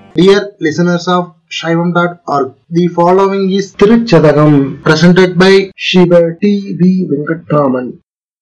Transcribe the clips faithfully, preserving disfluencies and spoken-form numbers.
Dear listeners of Shaivam dot org, the following is Tiruchadagam presented by Shiva T V Venkatraman.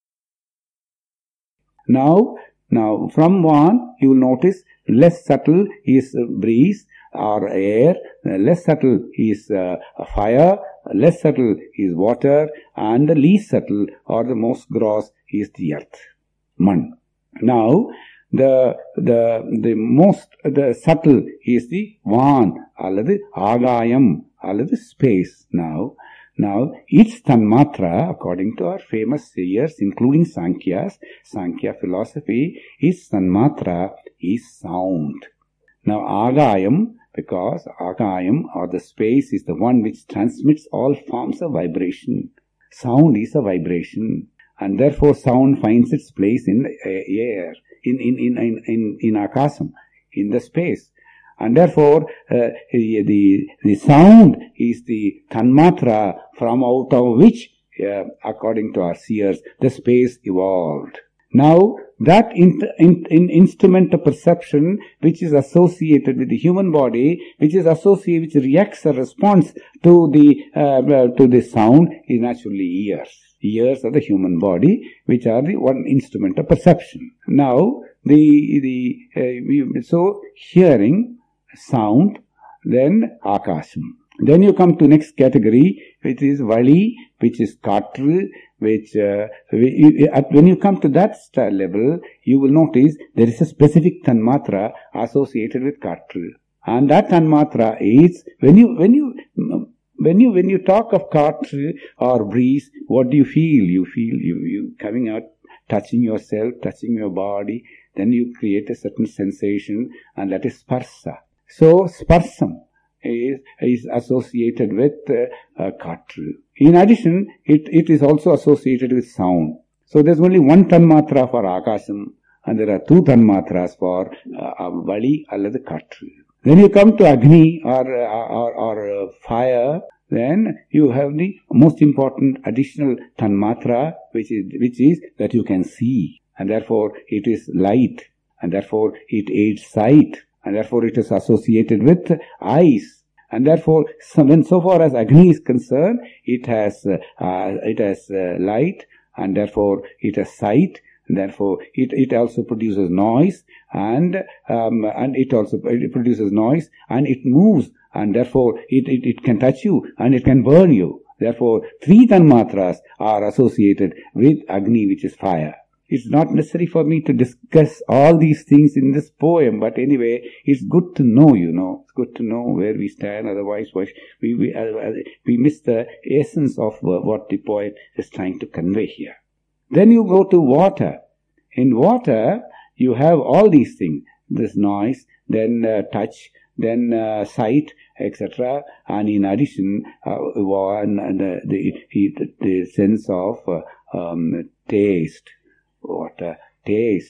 Now, now from one you will notice less subtle is breeze or air, less subtle is uh, fire, less subtle is water, and the least subtle or the most gross is the earth, man. Now, the the the most the subtle is the van, அல்லது ஆகாயம், அல்லது space. Now, now its tanmatra, according to our famous seers, including Sankhya's, Sankhya philosophy, its tanmatra is sound. Now, agayam, because agayam or the space is the one which transmits all forms of vibration. Sound is a vibration, and therefore sound finds its place in the air, in in in in in, in akasam, in the space. And therefore, uh, the, the sound is the tanmatra from out of which, uh, according to our seers, the space evolved. Now, that in, in, in instrument of perception which is associated with the human body, which is associated, which reacts or responds to the, uh, to the sound, is naturally ears. Ears of the human body, which are the one instrument of perception. Now, the, the, uh, so hearing, sound, then akasham. Then you come to next category, which is vali, which is katru, which uh, when you come to that level, you will notice there is a specific tanmatra associated with katru, and that tanmatra is when you when you when you when you talk of katru or breeze, what do you feel? You feel you you coming out, touching yourself, touching your body. Then you create a certain sensation, and that is sparsa. So, sparsam is, is associated with uh, uh, katru. In addition, it, it is also associated with sound. So, there is only one tanmatra for akasham, and there are two tanmatras for uh, vali alladhu katru. Then you come to agni or, or, or uh, fire, then you have the most important additional tanmatra, which is, which is that you can see, and therefore it is light, and therefore it aids sight. And therefore it is associated with eyes. And therefore, when so far as Agni is concerned, it has uh, uh, it has uh, light, and therefore it has sight. And therefore, it, it also produces noise, and um, and it also it produces noise, and it moves, and therefore it, it, it can touch you, and it can burn you. Therefore, three tanmatras are associated with Agni, which is fire. It's not necessary for me to discuss all these things in this poem, but anyway, it's good to know, you know. It's good to know where we stand, otherwise we, we, uh, we miss the essence of uh, what the poet is trying to convey here. Then you go to water. In water, you have all these things. This noise, then uh, touch, then uh, sight, et cetera. And in addition, uh, one, the, the, the, the sense of uh, um, taste. Water, taste.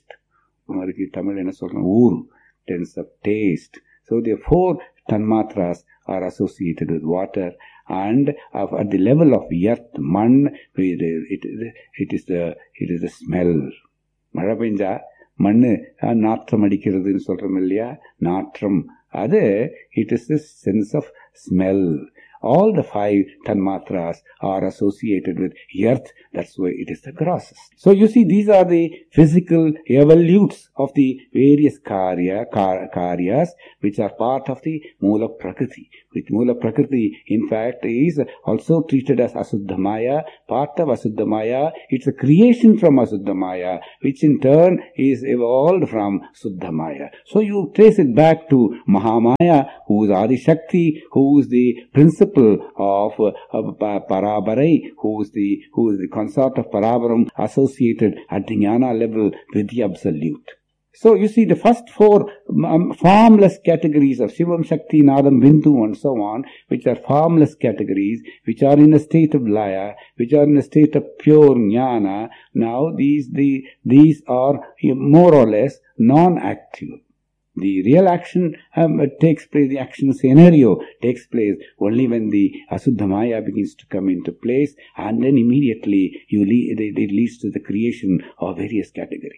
Tamil enna solran oor, sense of taste. So the four tanmatras are associated with water, and uh, at the level of earth, man, it, it, it is the it is the smell. Mara penja mannu naatram adikkiradhu solram illaya, naatram. Adu it is the sense of smell. All the five tanmatras are associated with earth. That's why it is the grossest. So you see, these are the physical evolutes of the various karya, kar, karyas, which are part of the Mula Prakriti. Which Mula Prakriti, in fact, is also treated as Asuddhamaya, part of Asuddhamaya. It's a creation from Asuddhamaya, which in turn is evolved from Suddhamaya. So you trace it back to Mahamaya, who is Adi Shakti, who is the principle of, uh, of Parabarai, who is the who is the consort of Parabaram, associated at the Jnana level with the Absolute. So you see, the first four um, formless categories of Shivam, Shakti, Nadam, Bindu, and so on, which are formless categories, which are in a state of laya, which are in a state of pure jnana. Now these the these are more or less non-active. The real action um, takes place, the action scenario takes place only when the Asuddhamaya begins to come into place, and then immediately you lead, it leads to the creation of various categories.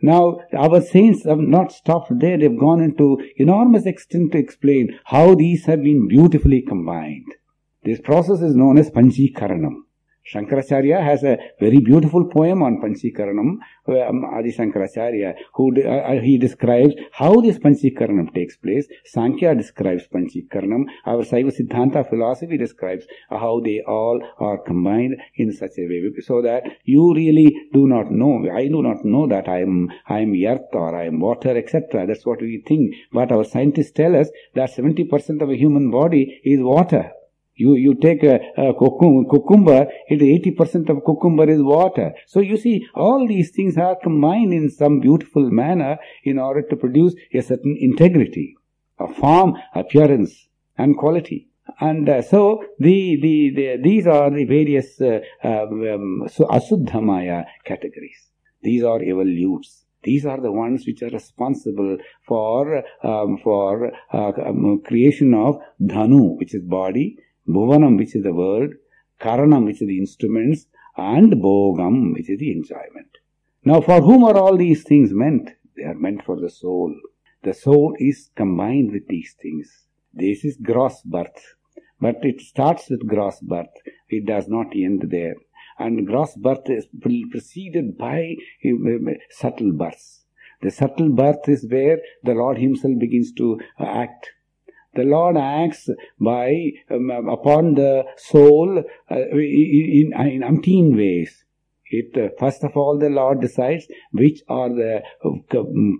Now, our saints have not stopped there. They've gone into enormous extent to explain how these have been beautifully combined. This process is known as Panchikaranam. Shankaracharya has a very beautiful poem on Panchikaranam, um, Adi Shankaracharya, who uh, he describes how this Panchikaranam takes place. Sankhya describes Panchikaranam. Our Saiva Siddhanta philosophy describes how they all are combined in such a way, so that you really do not know. I do not know that I am I am earth or I am water, et cetera. That's what we think. But our scientists tell us that seventy percent of a human body is water. You you take a, a cucumber, it eighty percent of cucumber is water. So you see, all these things are combined in some beautiful manner in order to produce a certain integrity of form, appearance, and quality. And uh, so the, the the these are the various uh, um, so Asuddhamaya categories. These are evolutes. These are the ones which are responsible for um, for uh, um, creation of Dhanu, which is body, Bhuvanam, which is the world, Karanam, which is the instruments, and Bhogam, which is the enjoyment. Now, for whom are all these things meant? They are meant for the soul. The soul is combined with these things. This is gross birth. But it starts with gross birth. It does not end there. And gross birth is preceded by subtle births. The subtle birth is where the Lord Himself begins to act. The Lord acts by um, upon the soul uh, in, in, in umpteen ways. It uh, first of all, the Lord decides which are the uh,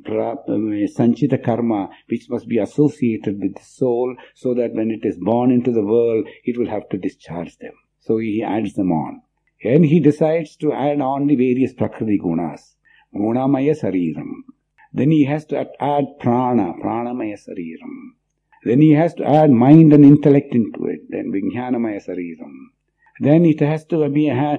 sanchita karma which must be associated with the soul, so that when it is born into the world, it will have to discharge them. So He adds them on. And He decides to add on the various prakriti gunas. Gunamaya sariram. Then He has to add prana, pranamaya sariram. Then He has to add mind and intellect into it. Then Vijnanamaya Sariram. Then it has to be a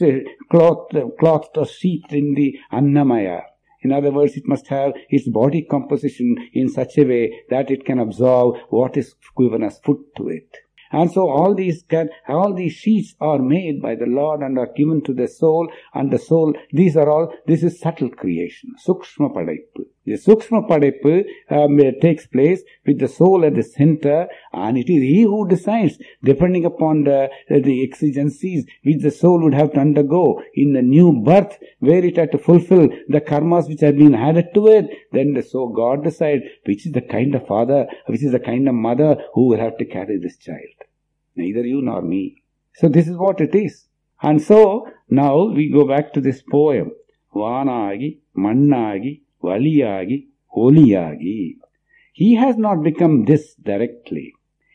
cloth, clothed or sheathed in the Annamaya. In other words, it must have its body composition in such a way that it can absorb what is given as food to it. And so all these can, all these sheets are made by the Lord and are given to the soul, and the soul, these are all, this is subtle creation, Sukshma Padaipu. The Sukshma Padaipu um, takes place with the soul at the center, and it is He who decides, depending upon the, the exigencies which the soul would have to undergo in the new birth, where it had to fulfill the karmas which have been added to it. Then the so God decides which is the kind of father, which is the kind of mother who will have to carry this child. Neither you nor me. So this is what it is. And so now we go back to this poem. Vanagi, Mannagi, Valiyagi, Oliyagi. He has not become this directly.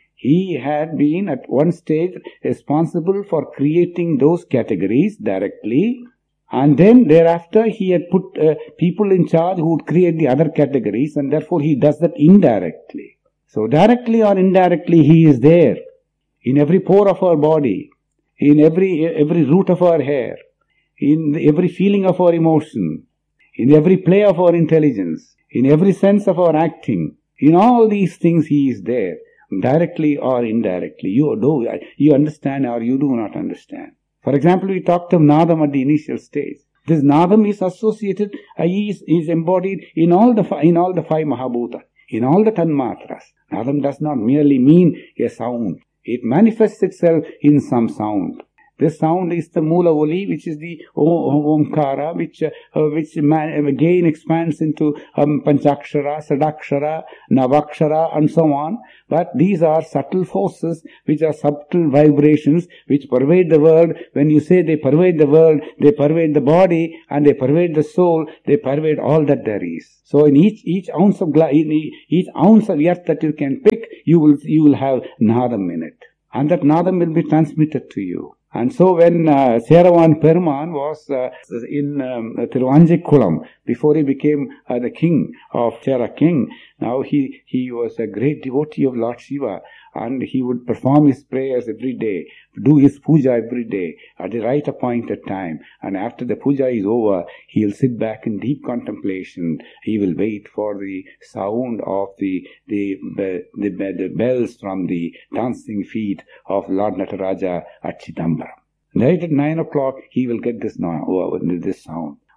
He had been at one stage responsible for creating those categories directly, and then thereafter he had put uh, people in charge who would create the other categories, and therefore he does that indirectly. So directly or indirectly He is there in every pore of our body, in every every root of our hair, in every feeling of our emotion, in every play of our intelligence, in every sense of our acting. In all these things He is there, directly or indirectly. You do, you understand or you do not understand. For example, we talked of Nadam at the initial stage. This Nadam is associated, uh, is, is embodied in all the in all the five Mahabhuta, in all the Tanmatras. Nadam does not merely mean a sound. It manifests itself in some sound. This sound is the Mula Oli, which is the Omkara, which uh, which man, again expands into um, Panchakshara, Sadakshara, Navakshara, and so on. But these are subtle forces, which are subtle vibrations, which pervade the world. When you say they pervade the world, they pervade the body, and they pervade the soul, they pervade all that there is. So in each each ounce of gla- in each ounce of earth that you can pick, you will you will have Nadam in it, and that Nadam will be transmitted to you. And so when uh, Seravan Peruman was uh, in um, Tiruvanjikulam, before he became uh, the king of Chera king, now he, he was a great devotee of Lord Shiva, and he would perform his prayers every day, do his puja every day at the right appointed time. And after the puja is over, he will sit back in deep contemplation. He will wait for the sound of the the the, the, the bells from the dancing feet of Lord Nataraja at Chidambaram. Right at nine o'clock, he will get this, this sound.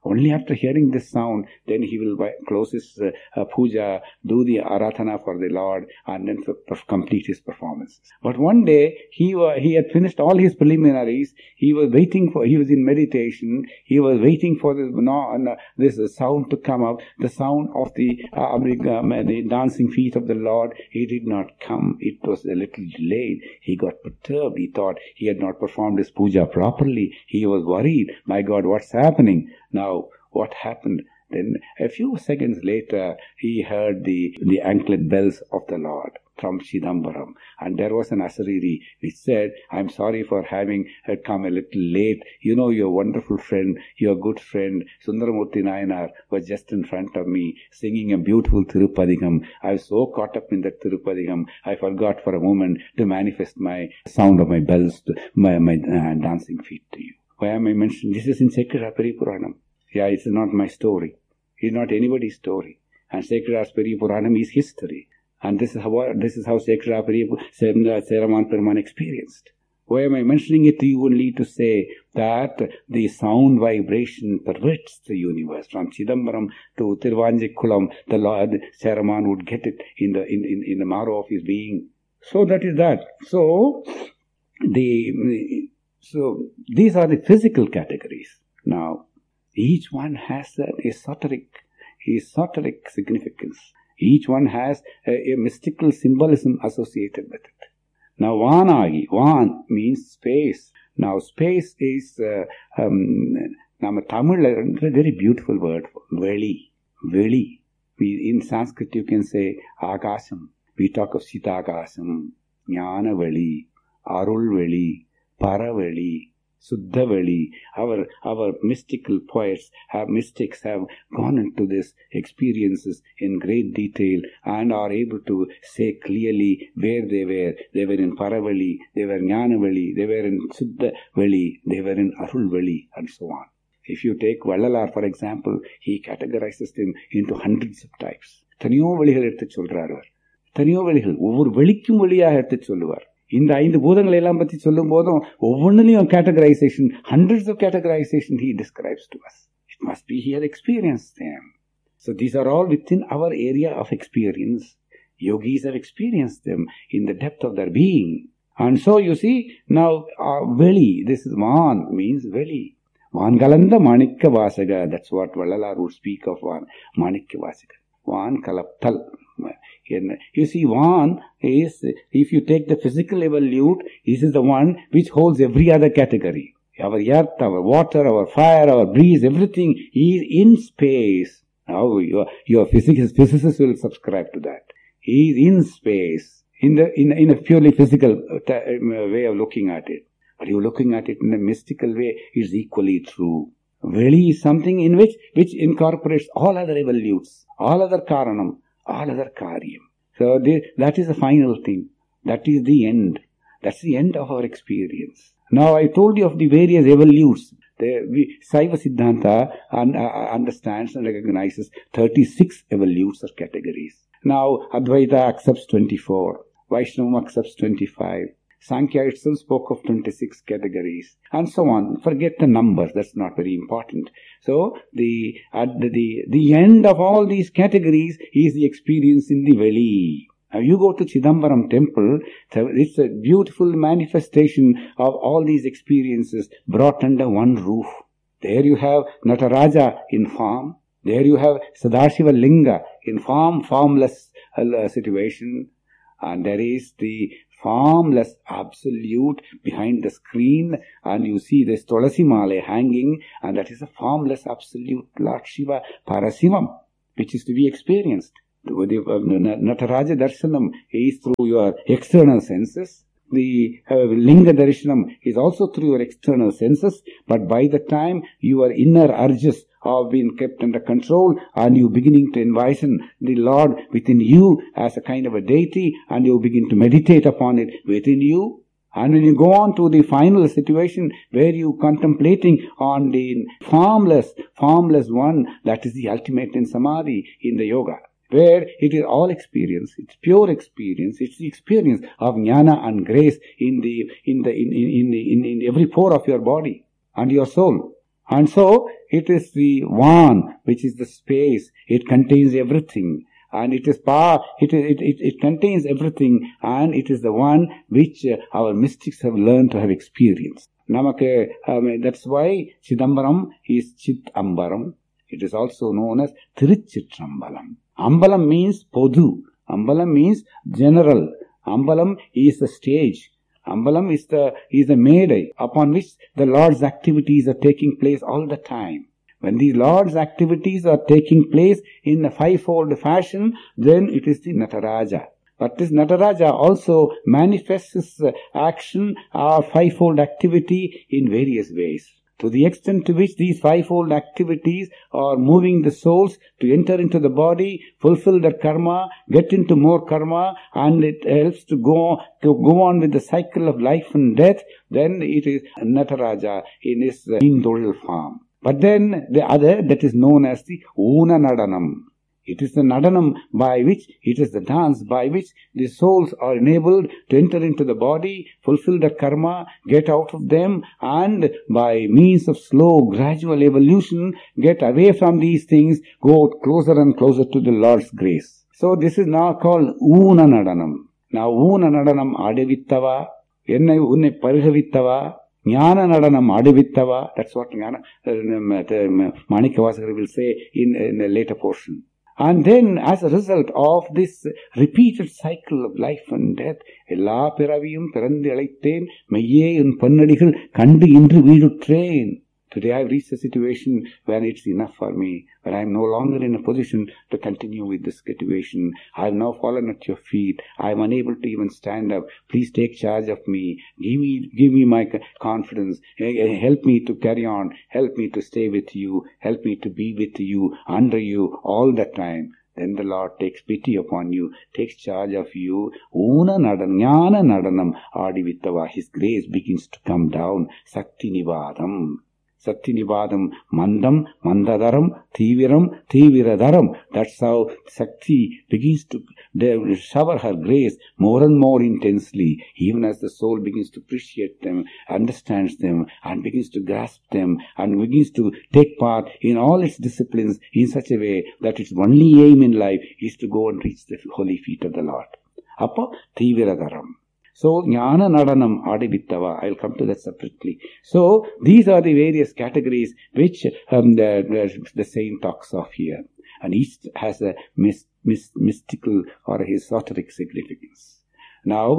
Only after hearing this sound, then he will close his uh, uh, puja, do the aratana for the Lord, and then f- complete his performances. But one day, he uh, he had finished all his preliminaries. He was waiting for, he was in meditation. He was waiting for this, no, no, this uh, sound to come up, the sound of the, uh, the dancing feet of the Lord. He did not come. It was a little delayed. He got perturbed. He thought he had not performed his puja properly. He was worried. My God, what's happening? Now, what happened? Then a few seconds later, he heard the, the anklet bells of the Lord from Chidambaram. And there was an Asariri which said, I'm sorry for having come a little late. You know, your wonderful friend, your good friend, Sundaramurti Nayanar, was just in front of me singing a beautiful Tirupadigam. I was so caught up in that Tirupadigam, I forgot for a moment to manifest my sound of my bells, to my, my uh, dancing feet to you. Why am I mentioning? This is in Sacred Arpari Puranam. Yeah, it's not my story. It's not anybody's story. And Sacred Arpari Puranam is history. And this is how this is how Sacred Arpari Seraman Peruman experienced. Why am I mentioning it to you? Only to say that the sound vibration pervades the universe. From Chidambaram to Tiruvanjikulam, the Lord Seraman would get it in the in, in, in the marrow of his being. So that is that. So the so these are the physical categories. Now, each one has an esoteric, esoteric significance. Each one has a, a mystical symbolism associated with it. Now, Vanagi, Van means space. Now, space is, uh, um, now, Tamil, a very beautiful word, Veli, Veli. We, in Sanskrit, you can say Akasam. We talk of Sitakasam, Jnana Veli, Arul Veli, Para Veli, Suddha Veli. Our, our mystical poets, have mystics have gone into these experiences in great detail and are able to say clearly where they were. They were in Paravali, they were Jnana Veli, they were in Suddha Veli, they were in Arul Veli, and so on. If you take Vallalar, for example, he categorizes them into hundreds of types. தனியோ வழிகள் எடுத்து சொல்றார் அவர். தனியோ வழிகள் ஒவ்வொரு வெளிக்கும் வழியாக எடுத்து சொல்லுவார். இந்த ஐந்து பூதங்களை எல்லாம் பற்றி சொல்லும் போதும் ஒவ்வொன்றிலையும் categorization, hundreds of categorization he describes to us. It must be he had experienced them. So these are all within our area of experience. Yogis have experienced them in the depth of their being. And so you see, now uh, Veli, this is Van, means Veli. Van Galanda Manikya Vasaga, that's what Vallalar would speak of Van, Manikya Vasaga. Van Kalaptal. You see, Van is, if you take the physical evolute, this is the one which holds every other category. Our earth, our water, our fire, our breeze, everything is in space. Now, your, your physics, physicists will subscribe to that. He is in space, in the in, in a purely physical way of looking at it. But you're looking at it in a mystical way, is equally true. Veli is something in which, which incorporates all other evolutes, all other karanam, all other karyam. So the, that is the final thing. That is the end. That's the end of our experience. Now I told you of the various evolutes. The, we, Saiva Siddhanta un, uh, understands and recognizes thirty-six evolutes or categories. Now Advaita accepts twenty-four. Vaishnava accepts twenty-five. Sankhya itself spoke of twenty-six categories, and so on. Forget the numbers, that's not very important. So, the, at the, the, the end of all these categories is the experience in the Veli. Now, you go to Chidambaram temple, it's a beautiful manifestation of all these experiences brought under one roof. There you have Nataraja in form, there you have Sadashiva Linga in form, formless uh, situation, and there is the formless absolute behind the screen, and you see this Tulasi Male hanging, and that is a formless absolute Lord Shiva Parasivam, which is to be experienced. The Nataraja Darshanam is through your external senses. The uh, Linga Darshanam is also through your external senses, but by the time your inner urges are being kept under control and you beginning to envision the Lord within you as a kind of a deity, and you begin to meditate upon it within you, and when you go on to the final situation where you contemplating on the formless, formless one, that is the ultimate in Samadhi, in the yoga, where it is all experience, it's pure experience, it's the experience of jnana and grace in the in the in in in, in, in every pore of your body and your soul. And so it is the one which is the space. It contains everything. And it is power, it, it, it, it contains everything, and it is the one which uh, our mystics have learned to have experienced. Namake, um, that's why Chidambaram is Chit Ambaram. It is also known as Tiruchitrambalam. Ambalam means Podu. Ambalam means general. Ambalam is the stage. Ambalam is the, is the Medai upon which the Lord's activities are taking place all the time. When the Lord's activities are taking place in a fivefold fashion, then it is the Nataraja. But this Nataraja also manifests his action or fivefold activity in various ways. To the extent to which these fivefold activities are moving the souls to enter into the body, fulfill their karma, get into more karma, and it helps to go, to go on with the cycle of life and death, then it is Nataraja in his Indolil form. But then the other that is known as the Una Nadanam. It is the Nadanam by which, it is the dance by which the souls are enabled to enter into the body, fulfill their karma, get out of them, and by means of slow, gradual evolution, get away from these things, go closer and closer to the Lord's grace. So this is now called Una Nadanam. Now Una Nadanam Adevittava, Ennai Unne Parihavittava, Jnana Nadanam Adivittava, that's what Jnana, uh, Manikavasakara will say in, in a later portion. And then as a result of this repeated cycle of life and death, Ella Piraviyum Pirandi Alaithen, Meye un Pannadigal Kandi Indru Veedutrain. Today I have reached a situation where it's enough for me, where I am no longer in a position to continue with this situation. I have now fallen at your feet. I am unable to even stand up. Please take charge of me. Give me, give me my confidence. Help me to carry on. Help me to stay with you. Help me to be with you, under you, all the time. Then the Lord takes pity upon you, takes charge of you. Una Nadanam, Jnana Nadanam Adivittava. His grace begins to come down. Sakti Nivadam. Sattinivadam Mandam, Mandadaram, Thiviram, Thiviradaram. That's how Sakti begins to shower her grace more and more intensely, even as the soul begins to appreciate them, understands them, and begins to grasp them, and begins to take part in all its disciplines in such a way that its only aim in life is to go and reach the holy feet of the Lord. Appa Thiviradaram. So, Jnana Nadanam Adivittava, I will come to that separately. So, these are the various categories which um, the, the, the saint talks of here. And each has a myst, myst, mystical or a esoteric significance. Now,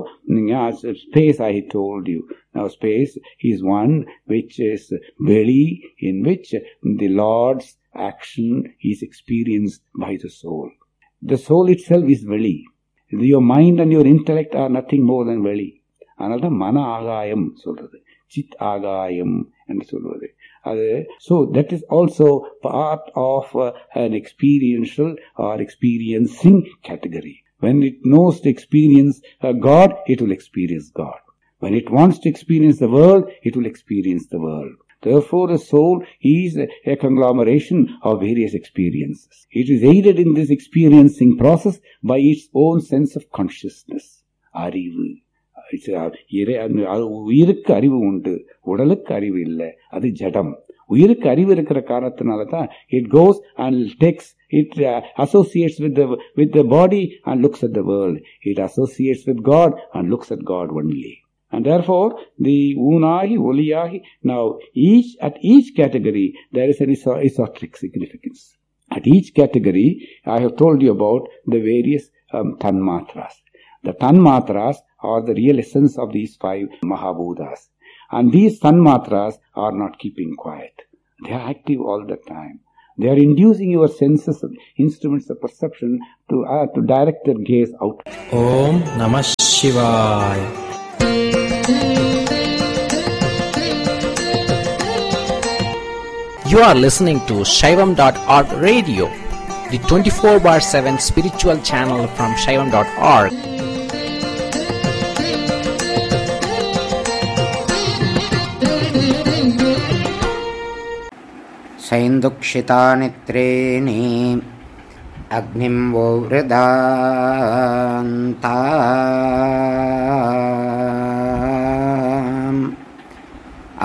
space I told you. Now, space is one which is Veli, in which the Lord's action is experienced by the soul. The soul itself is Veli. Your mind and your intellect are nothing more than Veli. Another Mana Agayam, solradhu. Chit Agayam, and solradhu. So that is also part of uh, an experiential or experiencing category. When it knows to experience uh, God, it will experience God. When it wants to experience the world, it will experience the world. Therefore, the soul is a conglomeration of various experiences. It is aided in this experiencing process by its own sense of consciousness. Arivu. உயிருக்கு அறிவு உண்டு, உடலுக்கு அறிவு இல்லை, அது ஜடம். உயிருக்கு அறிவு இருக்கிற காரணத்தினால தான் it goes and takes, it uh, associates with the, with the body and looks at the world. It associates with God and looks at God only. And therefore, the Unahi, Oliyahi, now each, at each category, there is an esoteric significance. At each category, I have told you about the various um, Tanmatras. The Tanmatras are the real essence of these five Mahabhutas. And these Tanmatras are not keeping quiet. They are active all the time. They are inducing your senses, instruments of perception to, uh, to direct their gaze out. Om Namah Shivaya. You are listening to Shaivam dot org radio, the twenty-four bar seven spiritual channel from Shaivam dot org. Saindukshita nitreni, Agnim Vovridanta.